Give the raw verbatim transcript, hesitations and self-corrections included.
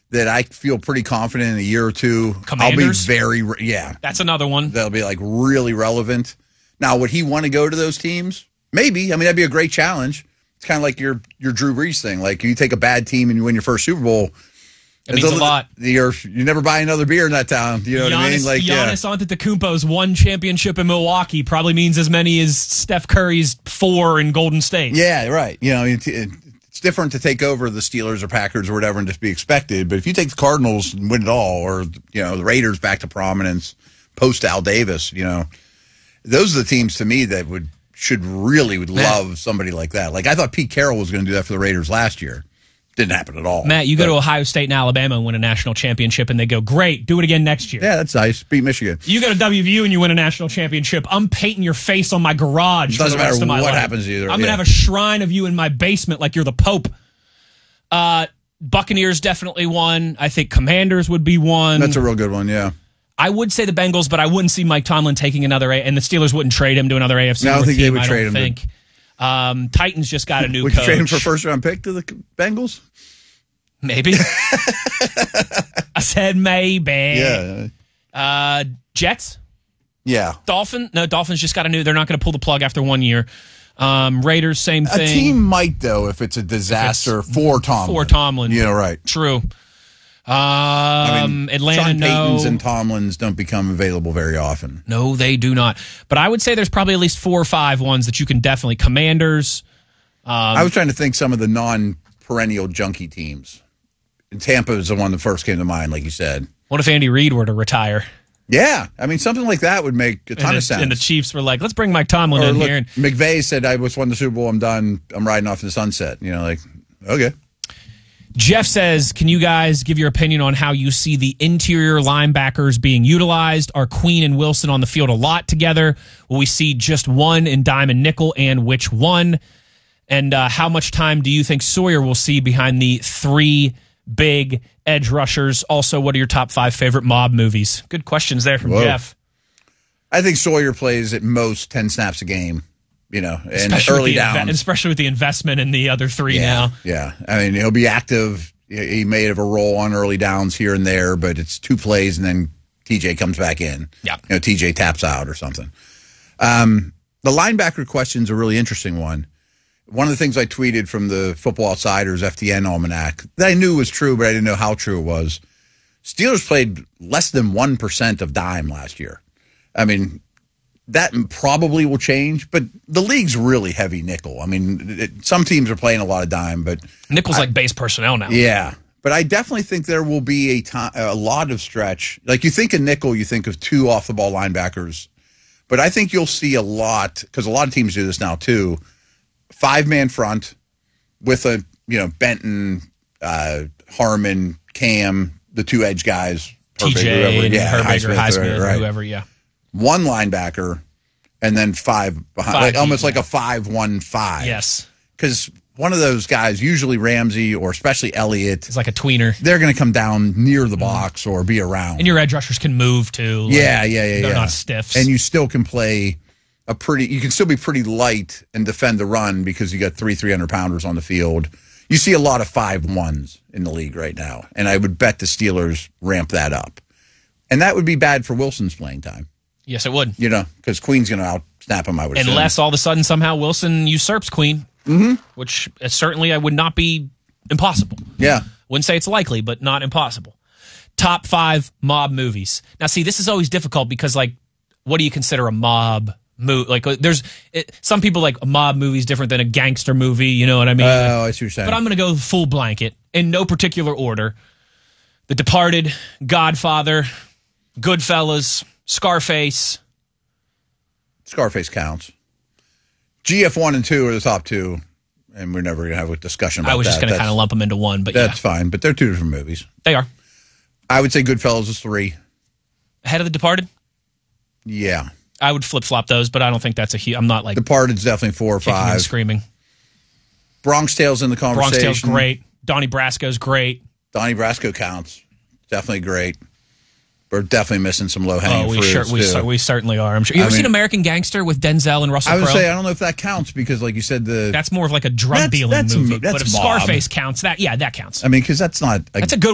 that I feel pretty confident in a year or two. Commanders? I'll be very, yeah. That's another one. That'll be like really relevant. Now, would he want to go to those teams? Maybe. I mean, that'd be a great challenge. It's kind of like your your Drew Brees thing. Like you take a bad team and you win your first Super Bowl. It means a, a lot. You're, you never buy another beer in that town. You know Giannis, what I mean? Like Giannis yeah. Antetokounmpo's one championship in Milwaukee probably means as many as Steph Curry's four in Golden State. Yeah, right. You know, it, it, it's different to take over the Steelers or Packers or whatever and just be expected. But if you take the Cardinals and win it all, or you know the Raiders back to prominence post Al Davis, you know, those are the teams to me that would should really would love Matt. somebody like that. Like I thought Pete Carroll was going to do that for the Raiders last year. Didn't happen at all. Matt, you but, go to Ohio State and Alabama and win a national championship, and they go, great, do it again next year. Yeah, that's nice. Beat Michigan. You go to W V U and you win a national championship. I'm painting your face on my garage Doesn't for the rest matter of my what life. happens either. I'm yeah. going to have a shrine of you in my basement like you're the Pope. Uh, Buccaneers definitely won. I think Commanders would be one. That's a real good one, yeah. I would say the Bengals, but I wouldn't see Mike Tomlin taking another, A- and the Steelers wouldn't trade him to another A F C No, I don't think team, they would I trade don't him. Think. Um, Titans just got a new would coach. Would you trade him for a first-round pick to the Bengals? Maybe. I said maybe. Yeah. Uh, Jets? Yeah. Dolphins? No, Dolphins just got a new. They're not going to pull the plug after one year. Um, Raiders, same thing. A team might, though, if it's a disaster it's for Tomlin. For Tomlin. Yeah, right. True. Um, I mean, Atlanta, Sean no. Paytons and Tomlins don't become available very often. No, they do not. But I would say there's probably at least four or five ones that you can definitely. Commanders. Um, I was trying to think some of the non-perennial junkie teams. And Tampa is the one that first came to mind, like you said. What if Andy Reid were to retire? Yeah. I mean, something like that would make a ton and of the, sense. And the Chiefs were like, let's bring Mike Tomlin or in look, here. And McVay said, I just won the Super Bowl. I'm done. I'm riding off in the sunset. You know, like, okay. Jeff says, can you guys give your opinion on how you see the interior linebackers being utilized? Are Queen and Wilson on the field a lot together? Will we see just one in dime and nickel, and which one? And uh, how much time do you think Sawyer will see behind the three big edge rushers? Also, what are your top five favorite mob movies? Good questions there from Whoa. Jeff. I think Sawyer plays at most ten snaps a game, you know, and especially early with the downs. Inve- especially with the investment in the other three yeah, now. Yeah. I mean, he'll be active. He may have a role on early downs here and there, but it's two plays and then T J comes back in. Yeah. You know, T J taps out or something. Um, the linebacker question is a really interesting one. One of the things I tweeted from the Football Outsiders F T N Almanac that I knew was true, but I didn't know how true it was. Steelers played less than one percent of dime last year. I mean, that probably will change, but the league's really heavy nickel. I mean, it, some teams are playing a lot of dime, but Nickel's I, like base personnel now. Yeah, but I definitely think there will be a time, a lot of stretch. Like you think of nickel, you think of two off the ball linebackers, but I think you'll see a lot because a lot of teams do this now too. Five man front with a you know Benton, uh, Harmon, Cam, the two edge guys, T J, Herbig, whoever, and yeah, Herbig, Highsmith, Highsmith, right. whoever, yeah. One linebacker, and then five behind, Five like, almost deep, like yeah. a five-one-five. Yes. Because one of those guys, usually Ramsey or especially Elliott, It's like a tweener. they're going to come down near the box or be around. And your edge rushers can move too. Like, yeah, yeah, yeah, They're yeah. not stiffs. And you still can play a pretty, you can still be pretty light and defend the run because you got three three hundred pounders on the field. You see a lot of five ones in the league right now, and I would bet the Steelers ramp that up. And that would be bad for Wilson's playing time. Yes, it would. You know, because Queen's going to out-snap him, I would assume. Unless all of a sudden somehow Wilson usurps Queen, mm-hmm. which uh, certainly I would not be impossible. Yeah. Wouldn't say it's likely, but not impossible. Top five mob movies. Now, see, this is always difficult because, like, what do you consider a mob movie? Like, there's it, some people like a mob movie is different than a gangster movie. You know what I mean? Oh, I see what you're saying. But I'm going to go full blanket in no particular order. The Departed, Godfather, Goodfellas, Scarface. Scarface counts. G F one and two are the top two, and we're never going to have a discussion about that. I was just going to kind of lump them into one, but that's yeah. fine. But they're two different movies. They are. I would say Goodfellas is three. Ahead of The Departed? Yeah. I would flip-flop those, but I don't think that's a huge... I'm not like... Departed's definitely four or kicking and five. screaming. Bronx Tale's in the conversation. Bronx Tale's great. Donnie Brasco's great. Donnie Brasco counts. Definitely great. We're definitely missing some low-hanging Oh, we, fruits, sure, we, too. cer- we certainly are. I'm sure. You I ever mean- seen American Gangster with Denzel and Russell I would Crowe? say I don't know if that counts because, like you said, the That's more of like a drug That's- dealing that's a movie. mo- that's but if mob. Scarface counts, that yeah, that counts. I mean, because that's not a That's a good